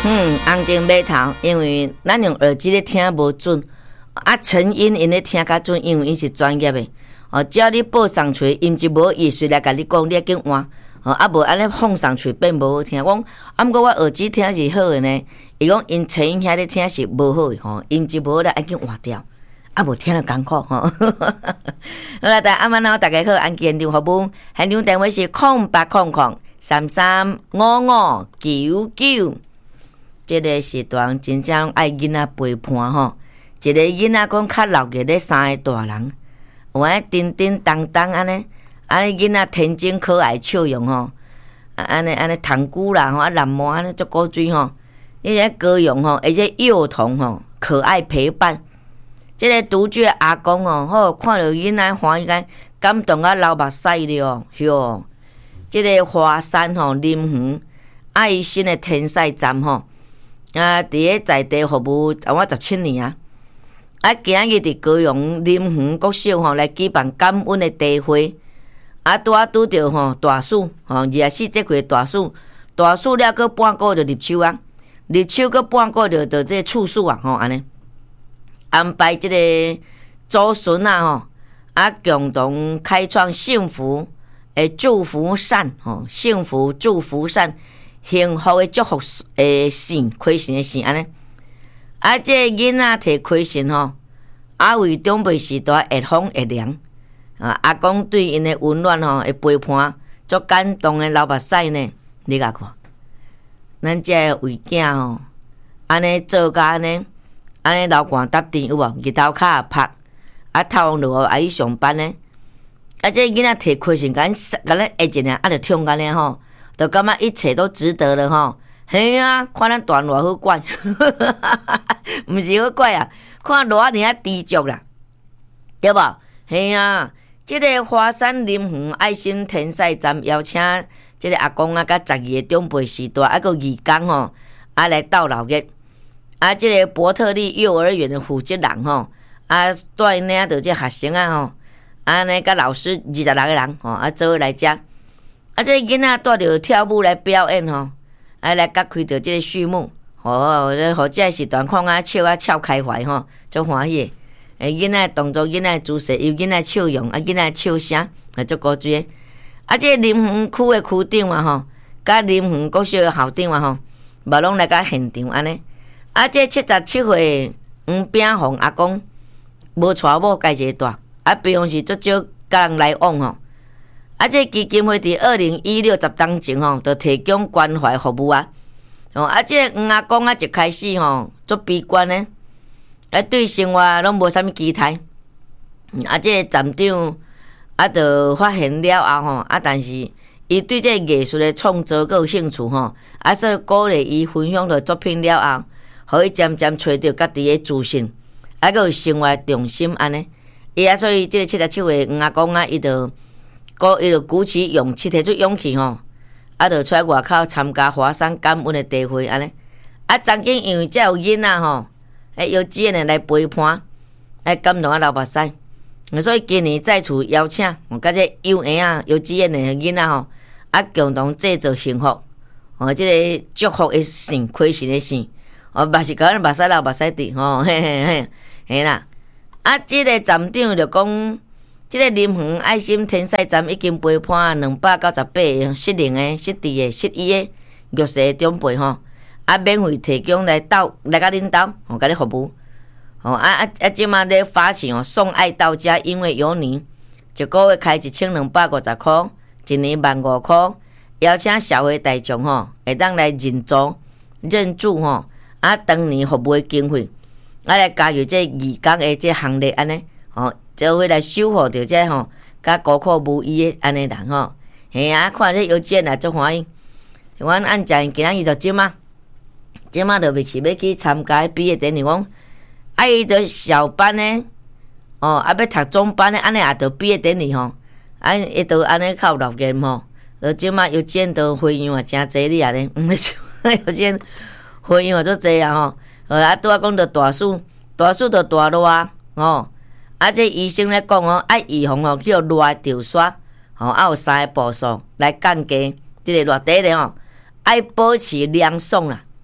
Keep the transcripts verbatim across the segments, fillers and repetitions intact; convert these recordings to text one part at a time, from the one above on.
嗯，红灯马头，因为咱用耳机咧听无准，啊，陈音因咧听较准，因为伊是专业的。哦，只要你报上嘴，音质无意随来甲你讲，你要紧换。哦，啊无安尼放上嘴变无好听。我讲，啊，毋过我耳机听是好的呢。伊讲因陈音遐咧听是无好的吼，音质无好咧，要紧换掉。啊，无听了艰苦吼。好啦，大阿晚好，大家好，按现场服务，现场电话是空八空空三三五五九九。这个时段真正爱囡仔陪伴吼，一个囡仔讲较老个咧三个大人，有安叮叮当当安尼，安尼囡仔天真可爱笑容吼，啊安尼安尼糖菇啦吼，啊蓝毛安尼足古锥吼，伊个歌咏吼，而且幼童吼可爱陪伴。这个独居阿公哦，吼看到囡仔欢喜间，感动啊流目屎了哟。这个华山吼林园爱心的天使站吼。啊！伫咧在地服务差不多十七年啊！啊，今日伫高雄林园国小吼来举办感恩的茶会，啊，拄啊拄着吼大暑吼，二十四节气大暑，大暑了搁半个就入秋啊，入秋搁半个就就这处暑啊吼安尼，安排即个祖孙啊吼，啊共同开创幸福诶祝福扇吼，幸福祝福扇。幸福的祝福诶线，开心的线安尼。啊，这囡仔摕开心吼，啊为长辈时代会风会凉。啊，阿公对因的温暖吼，会陪伴，足感动的流目屎呢。你甲看，咱这为囝吼，安尼做甲安尼，安尼流汗搭电有无？日头骹也晒，啊头落阿姨上班呢。啊，这囡仔摕开心，甲咱甲咱下一年，啊，就冲安尼吼。就感觉一切都值得了吼，嘿啊，看咱大偌好怪，毋是好怪啊，看偌尔啊知足啦，对无？嘿啊，即、这个华山林园爱心天使站邀请即个阿公啊，甲十二个长辈时代，啊个义工吼，啊来斗老热，啊，即、这个伯特利幼儿园的负责人吼，啊带领着即学生啊吼，安尼甲老师二十六个人吼，啊做伙来遮。啊！这囡仔带着跳舞来表演吼，啊来甲开着这个序幕，哦，或者是段看啊笑啊笑开怀吼，足欢喜。诶，囡仔动作、囡仔姿势，有囡仔笑容，啊囡仔笑声，啊足古锥。啊，这林园区的区长啊吼，甲林园国小的校长啊吼，无拢来甲现场安尼。啊，这七十七岁黄炳宏阿公无娶某，家一个大，啊平常时足少甲人来往吼。啊，这基金会伫二零一六十当前吼，就提供关怀服务啊。哦，啊，这黄阿公啊，一开始吼足悲观呢，啊，对生活拢无啥物期待。啊，这站长啊，就发现了后吼，啊，但是伊对这艺术的创作阁有兴趣吼，啊，所以鼓励伊分享着作品了后，互伊渐渐找到家己的自信，啊，阁有生活重心安尼。伊啊，所以这个七十七岁黄阿公啊，伊就。个伊就鼓起勇气，提出勇气吼，啊，就出来外口参加华山感恩的茶会安尼。啊，曾经因为遮有囡仔吼，诶，幼稚园的来陪伴，哎，感动啊流目屎。所以今年再次邀请，我甲这幼儿啊、幼稚园的囡仔吼，啊，共同制作幸福，哦，即、这个祝福的线、开心的线，哦，嘛是甲咱目屎流目屎滴吼，嘿嘿嘿，嘿啦。啊，即、这个站长就讲。即个林园爱心天使站已经陪伴两百九十八个适龄的、失智的、失医的弱势长辈吼，啊，免费提供来到来甲恁兜，吼，甲你服务。吼啊啊啊！即马咧发起哦，送爱到家，因为有你，一个月开一千两百五十箍，一年万五箍，邀请社会大众吼，会当来认助、认助吼，啊，当年服务的经费，啊来加入这义工的这行列安尼，吼。做伙来守护着这吼，甲孤苦无依的安尼人吼，嘿啊！看这幼稚园也足欢喜。像阮按照今仔日就即马，即马就未是要去参加毕业典礼，讲啊伊着小班呢，哦，啊要读中班呢，安尼也着毕业典礼吼，啊伊着安尼较有热情吼。而即马幼稚园着会员也真济哩啊咧，嗯，幼稚园会员也足济啊吼。啊，拄仔讲着大暑，大暑着大热啊，哦。啊！这医生咧讲哦，爱预防哦，叫热潮刷，吼、哦，啊有三个步数来降低即个热底咧吼，爱保持凉爽啦。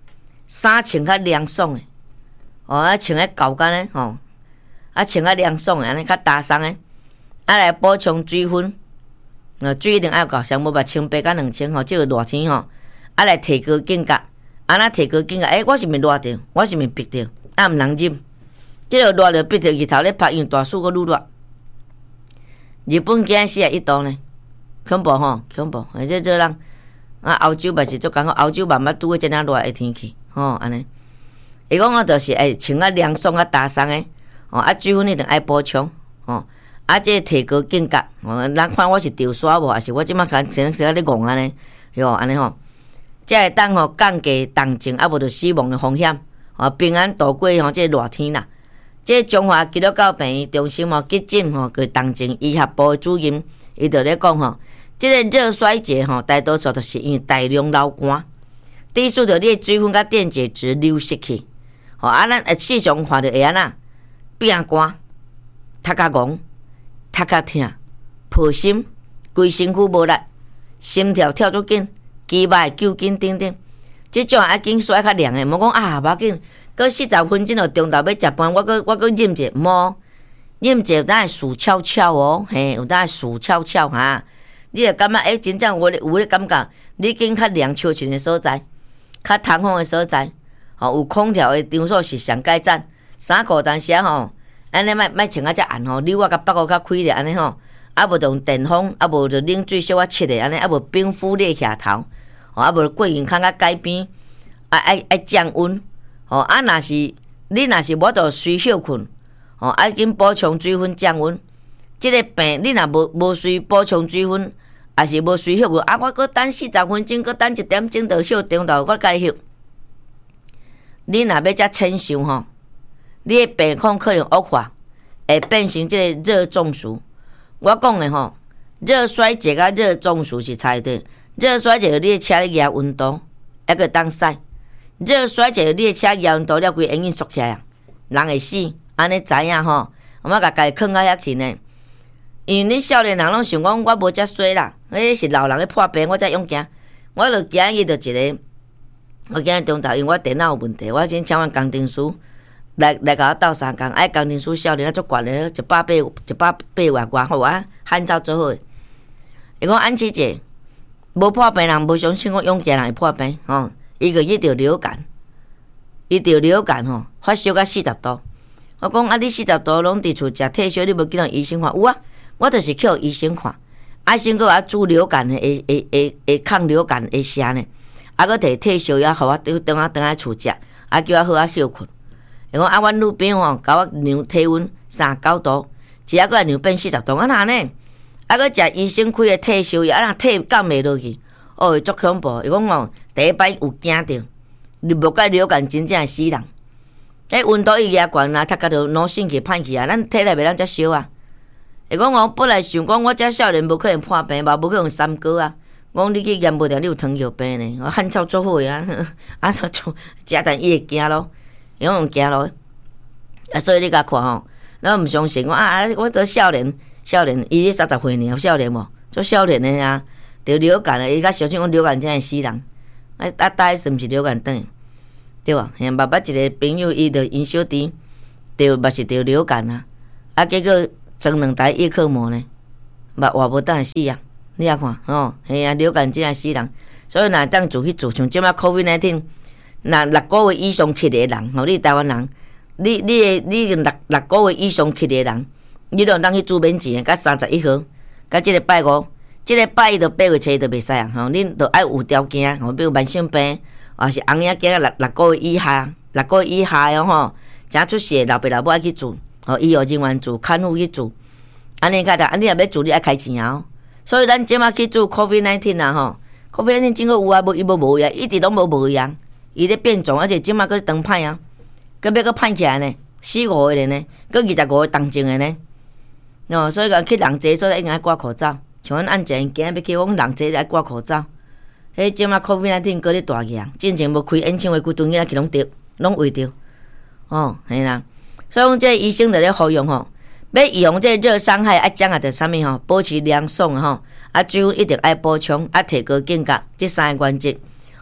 衫穿较凉爽诶，哦，啊穿个高干诶，吼，啊穿较凉爽诶，安尼较打松诶，啊来补充水分，呃，水一定爱够，上无把清白甲两清吼，即个热天吼，啊来提高警觉，啊那提高警觉，诶，我是毋是热着？我是毋是逼着？啊毋通忍，即个热着逼着日头咧晒，因为大暑阁愈热。日本今四十一度呢，恐怖吼，恐怖！而且做人啊，欧洲嘛是足艰苦，欧洲嘛捌拄过遮尔热诶天气，吼安尼。伊讲我就是爱穿啊凉爽啊打松诶，哦啊水分一定爱补充，哦啊即提高警觉，哦咱看我是潮沙无，还是我即摆看成成咧戆安尼，哟安尼吼，才会当吼降低重症啊无着死亡诶风险，哦平安度过吼即热天啦。即中华基督教病院中心吼急诊吼佮重症医学部主任，伊就咧讲吼，即个热衰竭吼，大多数都是因为大量流汗，致使着你的水分甲电解质流失去，吼啊咱会时常看着会安那变寒、头壳戆、头壳痛、抱心、规身躯无力、心跳跳足紧、肌肉揪紧等等，即种爱紧衰较凉诶，莫讲啊，无要紧。过四十分钟就中昼要食饭，我搁我搁忍者，莫忍者有当会死翘翘哦，嘿，有当会死翘翘哈。你会感觉诶，真正有有咧感觉，你紧较凉秋群诶所在，较通风诶所在，吼有空调诶场所是上改赞。衫裤但是啊吼，安尼莫莫穿啊遮暗吼，纽啊甲北欧较开咧安尼吼，啊无着用电风，啊无着冷水小啊切咧安尼，啊无冰敷咧下头，吼啊无过眼孔较改边，啊爱爱降温。哦，啊，若是你若是无着随休困，哦，爱紧补充水分降温。即个病你若无无随补充水分，也是无随休困，啊，我搁等四十分钟，搁等一点钟就休，中昼我甲你休。你若要遮撑伤吼，你的病况可能恶化，会变成即个热中暑。我讲的吼，热衰竭甲热中暑是差的。热衰竭，你的车咧压温度，还个当晒。热衰竭，你的车压温度了，规永远缩起来啊，人会死。安尼知影吼，我甲家己囥到遐去呢。因为恁少年人拢想讲，我无遮衰啦，迄是老人咧破病，我才勇行。我著今日著一个，我今日中昼因为我电脑有问题，我先请阮工程师来来甲我斗相共。哎，工程师少年啊足悬咧，一百八一百八外外好啊，汉照做好。伊讲安琪姐，无破病人无相信我勇行人会破病吼。伊个伊着流感，伊着流感吼，发烧到四十度。我讲啊，你四十度拢伫厝食退烧，你无见到医生看？有啊，我就是去互医生看，啊，先搁我煮流感的，会会会会抗流感的食呢，啊，搁摕退烧药，互我等等啊等来厝食，啊，叫我好啊休困。伊讲啊，阮女朋友吼，甲我量体温三九度，一下搁量变四十度，啊哪呢？啊，搁食医生开的退烧药，啊，若退降袂落去。哦，足恐怖！伊讲哦，第一摆有惊着，你无甲流感真正会死人。迄温度一压悬啊，头壳着脑神去歹去啊，咱体内袂当遮烧啊。伊讲我本来想讲，我遮少年无可能破病，嘛无可能三高啊。我讲你去验无着，你有糖尿病呢？我汉草做好啊，啊，做食但伊会惊咯，伊讲用惊咯。啊，所以你甲看吼，咱毋相信我啊，我做少年，少年，伊咧三十岁呢，有少年无？做少年的啊。着流感诶，伊较相信讲流感真会死人，啊啊，大是毋是流感等，对吧？现捌捌一个朋友，伊着因小弟，着嘛是着流感啊，啊结果装两台叶克膜呢，嘛活无等死啊！你也看吼，嘿啊，流感真会死人，所以若当做去做，像即摆 COVID 十九，若六个月以上去的人，吼，你台湾人，你你你六六个月以上去的人，你着当去住免钱，甲三十一号，甲即个拜五。即个拜到八月初就袂使啊！吼，恁着爱有条件，吼，比如慢性病，或是红眼镜六六个月以下，六个月以下哦吼，真出事老爸老母爱去住，吼，医疗人员住，看护去住，安尼甲的，安尼若要住，你爱开钱啊！所以咱即马去住 COVID 十九 啊，吼 ，COVID 十九 真个有啊，无伊无无呀，一直拢无无样，伊咧变种，而且即马佫长歹啊，佫要佫歹起来呢，四五个人呢，佫二十五个重症的呢，哦，所以讲去人济所在应该挂口罩。像阮按前今日要去，讲人济来挂口罩。迄即马 COVID 十九 搁咧大个，之前无开演唱会，规顿囝仔去拢得，拢围着。哦，嘿啦。所以讲，这医生就咧呼吁吼，要预防这热伤害，爱掌握着啥物吼？保持凉爽吼，啊，水分一定爱补充，啊，提高警觉，这三个原则。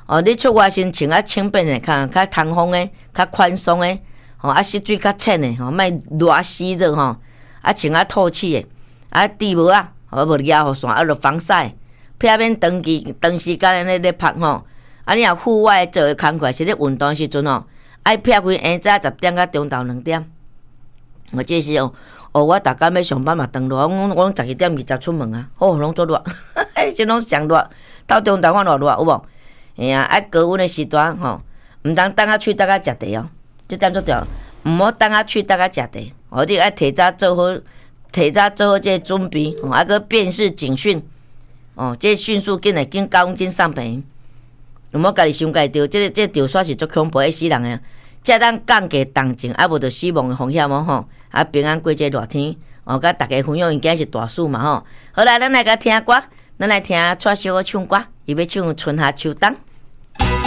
哦，你出外先穿啊轻便的，较较通风的，较宽松的，吼啊湿水较浅的，吼莫热死热吼，啊穿啊透气的，啊底帽啊，哦无压雨伞，啊着防晒，避免长期长时间安尼咧晒吼。啊，你若户外做的工课是咧运动时阵吼，爱避开下早十点到中昼两点。我这是哦，哦，我逐工要上班嘛，长热，我我十一点二十出门啊，哦，拢做热，即拢上热，到中昼看偌热有无？嘿啊，爱高温的时段吼，毋通等啊喙等啊食茶哦，即点做着，毋好等啊喙等啊食茶，哦，你爱提早做好，提早做好这准备，哦，啊个辨识警讯，哦，这迅速紧来紧交紧送病，毋好家己伤家着，这个这个着煞是足恐怖，会死人诶。才当降低动静，啊无着死亡的风险哦吼，啊平安过这热天，哦，甲大家分享，因囝是大事嘛吼。好啦，咱来甲听歌，咱来听蔡小哥唱歌，伊要唱《春夏秋冬》。